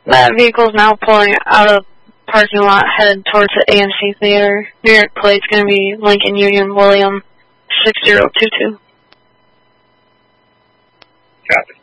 That vehicle's now pulling out of the parking lot headed towards the AMC Theater. New York plate's going to be Lincoln Union William 6022. Copy.